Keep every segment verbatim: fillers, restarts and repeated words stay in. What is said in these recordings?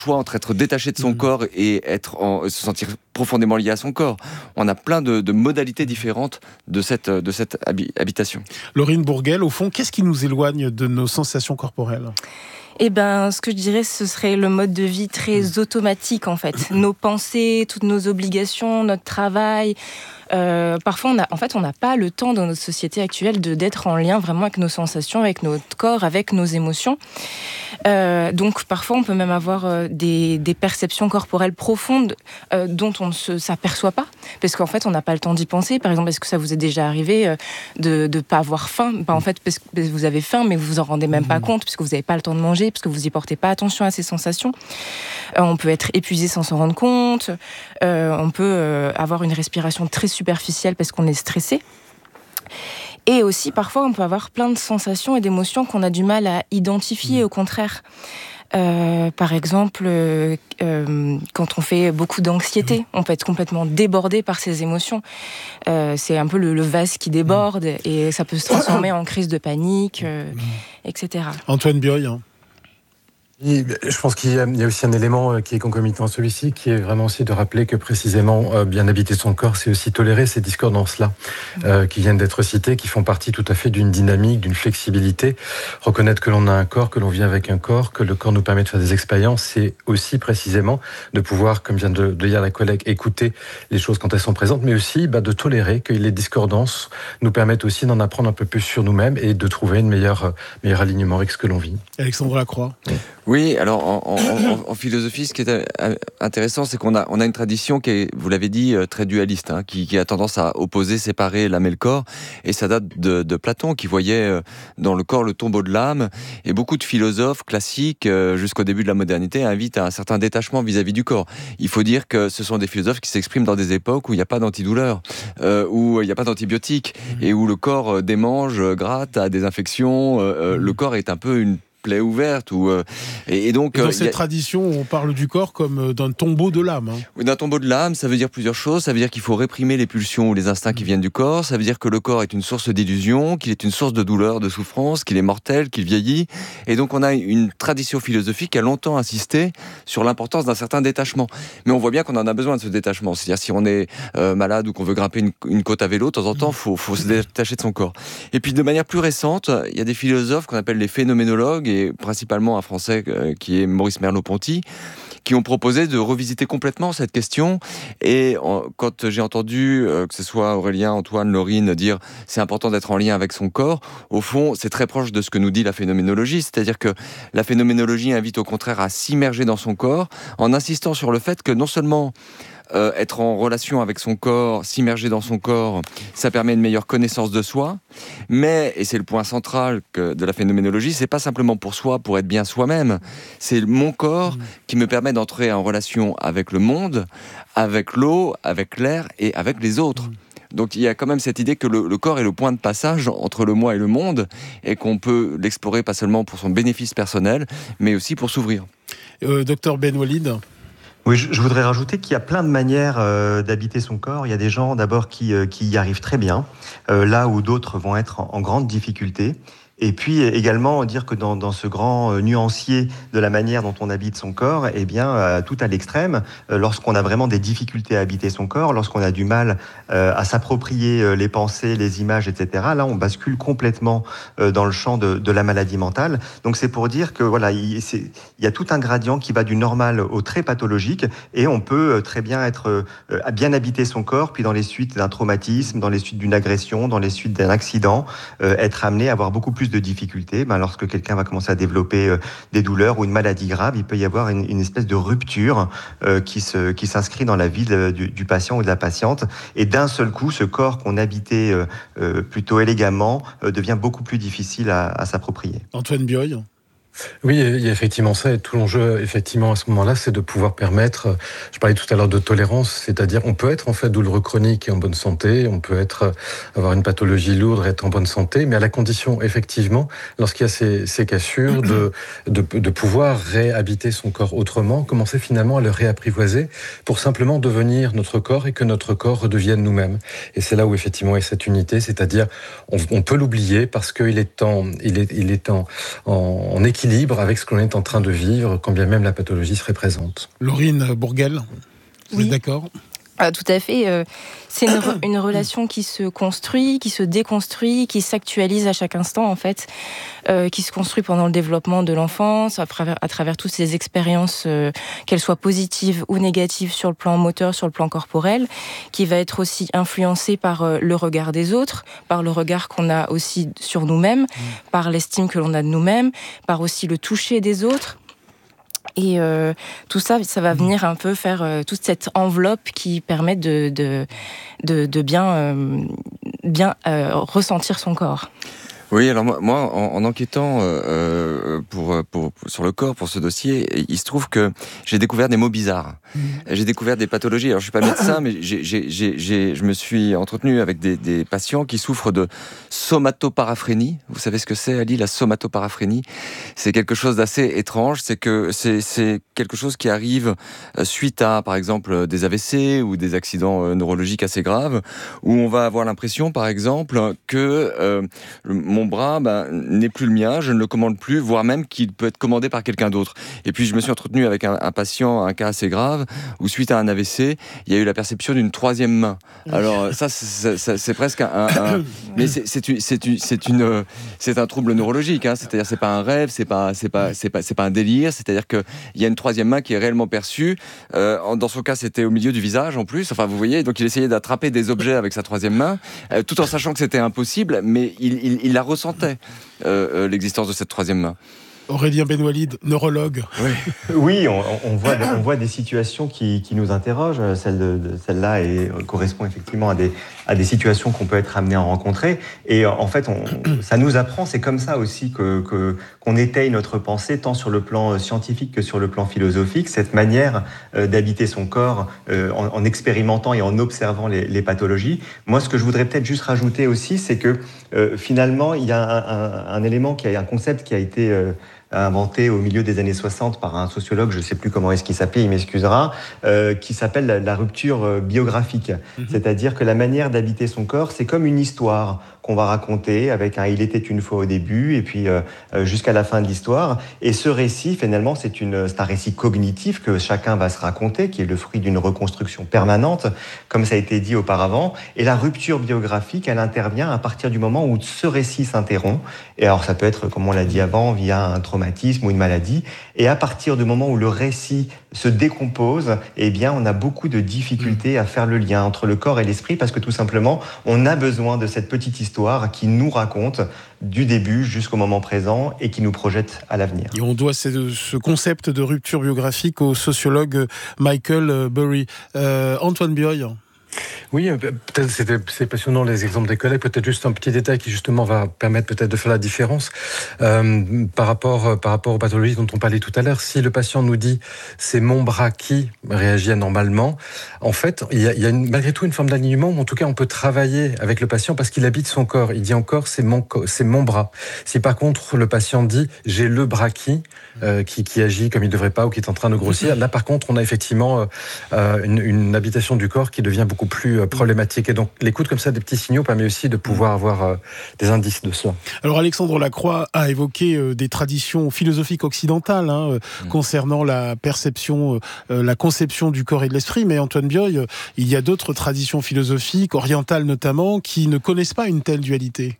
choix entre être détaché de son mmh. corps et être en, se sentir profondément lié à son corps. On a plein de, de modalités différentes de cette, de cette habi- habitation. Laurine Bourguel, au fond, qu'est-ce qui nous éloigne de nos sensations corporelles ? Eh ben, ce que je dirais, ce serait le mode de vie très automatique, en fait. Nos pensées, toutes nos obligations, notre travail. Euh, parfois, on a, en fait, on n'a pas le temps dans notre société actuelle de, d'être en lien vraiment avec nos sensations, avec notre corps, avec nos émotions. Euh, donc, parfois, on peut même avoir euh, des, des perceptions corporelles profondes euh, dont on ne se, s'aperçoit pas, parce qu'en fait, on n'a pas le temps d'y penser. Par exemple, est-ce que ça vous est déjà arrivé euh, de ne pas avoir faim ? Ben, en fait, parce que vous avez faim, mais vous vous en rendez même pas compte, puisque vous n'avez pas le temps de manger, puisque vous n'y portez pas attention à ces sensations. Euh, on peut être épuisé sans s'en rendre compte. Euh, on peut euh, avoir une respiration très superficielle parce qu'on est stressé. Et aussi, parfois, on peut avoir plein de sensations et d'émotions qu'on a du mal à identifier, mmh. au contraire. Euh, par exemple, euh, euh, quand on fait beaucoup d'anxiété, on peut être complètement débordé par ces émotions. Euh, c'est un peu le, le vase qui déborde et ça peut se transformer en crise de panique, euh, et cetera. Antoine Bioy, hein. Je pense qu'il y a aussi un élément qui est concomitant à celui-ci, qui est vraiment aussi de rappeler que précisément euh, bien habiter son corps, c'est aussi tolérer ces discordances-là euh, qui viennent d'être citées, qui font partie tout à fait d'une dynamique, d'une flexibilité. Reconnaître que l'on a un corps, que l'on vit avec un corps, que le corps nous permet de faire des expériences, c'est aussi précisément de pouvoir, comme vient de, de dire la collègue, écouter les choses quand elles sont présentes, mais aussi bah, de tolérer que les discordances nous permettent aussi d'en apprendre un peu plus sur nous-mêmes et de trouver une meilleure, meilleur alignement avec ce que l'on vit. Alexandre Lacroix. Oui. Oui, alors en, en, en, en philosophie, ce qui est intéressant, c'est qu'on a, on a une tradition qui est, vous l'avez dit, très dualiste, hein, qui, qui a tendance à opposer, séparer l'âme et le corps, et ça date de, de Platon, qui voyait dans le corps le tombeau de l'âme, et beaucoup de philosophes classiques, jusqu'au début de la modernité, invitent à un certain détachement vis-à-vis du corps. Il faut dire que ce sont des philosophes qui s'expriment dans des époques où il n'y a pas d'antidouleur, euh, où il n'y a pas d'antibiotiques, mmh. et où le corps démange, gratte, a des infections, euh, mmh. le corps est un peu une plaie ouverte ou euh, et, et donc et dans euh, cette a... tradition on parle du corps comme d'un tombeau de l'âme, hein. Oui, d'un tombeau de l'âme, ça veut dire plusieurs choses. Ça veut dire qu'il faut réprimer les pulsions ou les instincts qui viennent du corps. Ça veut dire que le corps est une source d'illusion, qu'il est une source de douleur, de souffrance, qu'il est mortel, qu'il vieillit. Et donc on a une tradition philosophique qui a longtemps insisté sur l'importance d'un certain détachement. Mais on voit bien qu'on en a besoin de ce détachement. C'est-à-dire si on est euh, malade ou qu'on veut grimper une, une côte à vélo, de temps en temps, faut, faut se détacher de son corps. Et puis de manière plus récente, il y a des philosophes qu'on appelle les phénoménologues, et principalement un Français euh, qui est Maurice Merleau-Ponty, qui ont proposé de revisiter complètement cette question. Et en, quand j'ai entendu, euh, que ce soit Aurélien, Antoine, Laurine, dire c'est important d'être en lien avec son corps, au fond, c'est très proche de ce que nous dit la phénoménologie. C'est-à-dire que la phénoménologie invite au contraire à s'immerger dans son corps, en insistant sur le fait que non seulement Euh, être en relation avec son corps, s'immerger dans son corps, ça permet une meilleure connaissance de soi. Mais, et c'est le point central que, de la phénoménologie, c'est pas simplement pour soi, pour être bien soi-même. C'est mon corps qui me permet d'entrer en relation avec le monde, avec l'eau, avec l'air et avec les autres. Donc il y a quand même cette idée que le, le corps est le point de passage entre le moi et le monde, et qu'on peut l'explorer pas seulement pour son bénéfice personnel, mais aussi pour s'ouvrir. Euh, docteur Ben Walid. Oui, je voudrais rajouter qu'il y a plein de manières euh, d'habiter son corps. Il y a des gens d'abord qui, euh, qui y arrivent très bien, euh, là où d'autres vont être en, en grande difficulté. Et puis également dire que dans, dans ce grand nuancier de la manière dont on habite son corps, eh bien, euh, tout à l'extrême, euh, lorsqu'on a vraiment des difficultés à habiter son corps, lorsqu'on a du mal euh, à s'approprier euh, les pensées, les images, et cetera, là, on bascule complètement euh, dans le champ de, de la maladie mentale. Donc c'est pour dire que voilà, il, c'est, il y a tout un gradient qui va du normal au très pathologique, et on peut euh, très bien être euh, bien habiter son corps, puis dans les suites d'un traumatisme, dans les suites d'une agression, dans les suites d'un accident, euh, être amené à avoir beaucoup plus de difficultés. Ben, lorsque quelqu'un va commencer à développer euh, des douleurs ou une maladie grave, il peut y avoir une, une espèce de rupture euh, qui, se, qui s'inscrit dans la vie de, du, du patient ou de la patiente. Et d'un seul coup, ce corps qu'on habitait euh, euh, plutôt élégamment euh, devient beaucoup plus difficile à, à s'approprier. Antoine Bioy. Oui, il y a effectivement ça, et tout l'enjeu, effectivement, à ce moment-là, c'est de pouvoir permettre, je parlais tout à l'heure de tolérance, c'est-à-dire, on peut être en fait douloureux chronique et en bonne santé, on peut être, avoir une pathologie lourde et être en bonne santé, mais à la condition, effectivement, lorsqu'il y a ces, ces cassures, de, de, de pouvoir réhabiter son corps autrement, commencer finalement à le réapprivoiser pour simplement devenir notre corps et que notre corps redevienne nous-mêmes. Et c'est là où, effectivement, est cette unité, c'est-à-dire, on, on peut l'oublier parce qu'il est en, il est, il est en, en, en équilibre équilibre avec ce qu'on est en train de vivre, quand bien même la pathologie serait présente. Laurine Bourgel, vous Oui. êtes d'accord ? Ah, tout à fait. euh, C'est une, re- une relation qui se construit, qui se déconstruit, qui s'actualise à chaque instant, en fait, euh, qui se construit pendant le développement de l'enfance, à travers, à travers toutes ces expériences, euh, qu'elles soient positives ou négatives sur le plan moteur, sur le plan corporel, qui va être aussi influencée par euh, le regard des autres, par le regard qu'on a aussi sur nous-mêmes, par l'estime que l'on a de nous-mêmes, par aussi le toucher des autres. Et euh, tout ça, ça va venir un peu faire euh, toute cette enveloppe qui permet de, de, de, de bien, euh, bien euh, ressentir son corps. Oui, alors moi, moi en, en enquêtant euh, pour, pour, pour, sur le corps, pour ce dossier, il se trouve que j'ai découvert des mots bizarres. Mmh. J'ai découvert des pathologies. Alors, je suis pas médecin, mais j'ai, j'ai, j'ai, j'ai, je me suis entretenu avec des, des patients qui souffrent de somatoparaphrénie. Vous savez ce que c'est, Ali, la somatoparaphrénie ? C'est quelque chose d'assez étrange. C'est que c'est, c'est quelque chose qui arrive suite à, par exemple, des A V C ou des accidents neurologiques assez graves, où on va avoir l'impression, par exemple, que euh, mon Mon bras ben, n'est plus le mien, je ne le commande plus, voire même qu'il peut être commandé par quelqu'un d'autre. Et puis je me suis entretenu avec un, un patient, un cas assez grave, où suite à un A V C, il y a eu la perception d'une troisième main. Alors ça, c'est, c'est, c'est presque un... un, un mais c'est, c'est, une, c'est, une, c'est, une, c'est un trouble neurologique, hein, c'est-à-dire c'est pas un rêve, c'est pas, c'est pas, c'est pas, c'est pas un délire, c'est-à-dire qu'il y a une troisième main qui est réellement perçue. Euh, dans son cas, c'était au milieu du visage en plus, enfin vous voyez, donc il essayait d'attraper des objets avec sa troisième main, euh, tout en sachant que c'était impossible, mais il, il, il la ressentait, euh, euh, l'existence de cette troisième main. Aurélien Benwalid, neurologue. Oui, oui on, on, voit, on voit des situations qui, qui nous interrogent. Celle de, de, celle-là est, correspond effectivement à des, à des situations qu'on peut être amené à rencontrer. Et en fait, on, ça nous apprend, c'est comme ça aussi que, que, qu'on étaye notre pensée, tant sur le plan scientifique que sur le plan philosophique, cette manière euh, d'habiter son corps euh, en, en expérimentant et en observant les, les pathologies. Moi, ce que je voudrais peut-être juste rajouter aussi, c'est que euh, finalement, il y a un, un, un élément, qui a, un concept qui a été... Euh, inventé au milieu des années soixante par un sociologue, je ne sais plus comment est-ce qu'il s'appelait, il m'excusera, euh, qui s'appelle la, la rupture biographique. Mmh. C'est-à-dire que la manière d'habiter son corps, c'est comme une histoire qu'on va raconter avec un « il était une fois » au début et puis euh, jusqu'à la fin de l'histoire. Et ce récit, finalement, c'est, une, c'est un récit cognitif que chacun va se raconter, qui est le fruit d'une reconstruction permanente, comme ça a été dit auparavant. Et la rupture biographique, elle intervient à partir du moment où ce récit s'interrompt. Et alors, ça peut être, comme on l'a dit avant, via un traumatisme ou une maladie. Et à partir du moment où le récit se décompose, eh bien, on a beaucoup de difficultés à faire le lien entre le corps et l'esprit parce que tout simplement, on a besoin de cette petite histoire qui nous raconte du début jusqu'au moment présent et qui nous projette à l'avenir. Et on doit ce concept de rupture biographique au sociologue Michael Burry. Euh, Antoine Bioy. Oui, peut-être c'était, c'est passionnant les exemples des collègues. Peut-être juste un petit détail qui justement va permettre peut-être de faire la différence euh, par rapport par rapport aux pathologies dont on parlait tout à l'heure. Si le patient nous dit c'est mon bras qui réagit anormalement, en fait, il y a, il y a une, malgré tout une forme d'alignement où en tout cas on peut travailler avec le patient parce qu'il habite son corps. Il dit encore c'est mon c'est mon bras. Si par contre le patient dit j'ai le bras qui euh, qui, qui agit comme il ne devrait pas ou qui est en train de grossir, là par contre on a effectivement euh, une, une habitation du corps qui devient beaucoup plus problématique. Et donc, l'écoute comme ça des petits signaux permet aussi de pouvoir avoir euh, des indices de cela. Alors, Alexandre Lacroix a évoqué euh, des traditions philosophiques occidentales hein, euh, mmh. concernant la perception, euh, la conception du corps et de l'esprit. Mais Antoine Bioy, euh, il y a d'autres traditions philosophiques, orientales notamment, qui ne connaissent pas une telle dualité.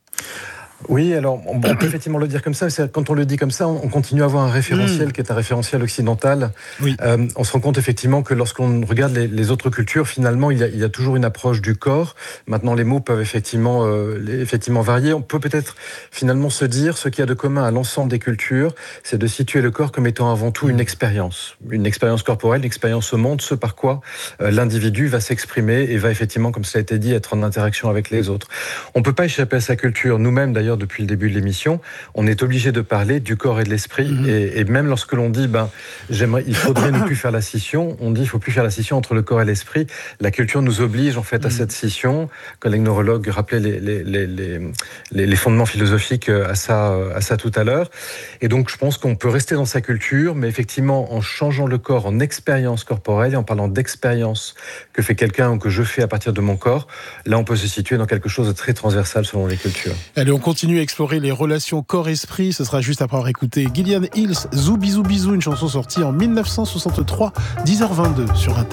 Oui, alors on peut effectivement le dire comme ça. C'est, quand on le dit comme ça, on continue à avoir un référentiel mmh. qui est un référentiel occidental. Oui. Euh, on se rend compte effectivement que lorsqu'on regarde les, les autres cultures, finalement, il y, a, il y a toujours une approche du corps. Maintenant, les mots peuvent effectivement, euh, effectivement varier. On peut peut-être finalement se dire ce qu'il y a de commun à l'ensemble des cultures, c'est de situer le corps comme étant avant tout une expérience, une expérience corporelle, une expérience au monde, ce par quoi euh, l'individu va s'exprimer et va effectivement, comme ça a été dit, être en interaction avec les autres. On peut pas échapper à sa culture. Nous-mêmes, d'ailleurs, depuis le début de l'émission, on est obligé de parler du corps et de l'esprit. Mmh. Et, et même lorsque l'on dit, ben, j'aimerais, il faudrait ne plus faire la scission, on dit, il faut plus faire la scission entre le corps et l'esprit. La culture nous oblige en fait mmh. à cette scission. Collègue neurologue rappelait les, les, les, les, les fondements philosophiques à ça, à ça tout à l'heure. Et donc, je pense qu'on peut rester dans sa culture, mais effectivement, en changeant le corps en expérience corporelle et en parlant d'expérience que fait quelqu'un ou que je fais à partir de mon corps, là, on peut se situer dans quelque chose de très transversal selon les cultures. Allez, on continue. continue à explorer les relations corps-esprit. Ce sera juste après avoir écouté Gillian Hills, Zou Bisou Bisou, une chanson sortie en mille neuf cent soixante-trois, dix heures vingt-deux sur Inter.